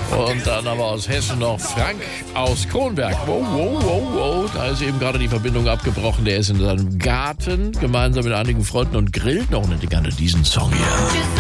Und dann aber aus Hessen noch Frank aus Kronberg. Wow. Da ist eben gerade die Verbindung abgebrochen. Der ist in seinem Garten gemeinsam mit einigen Freunden und grillt noch. Und ich gerne diesen Song hier.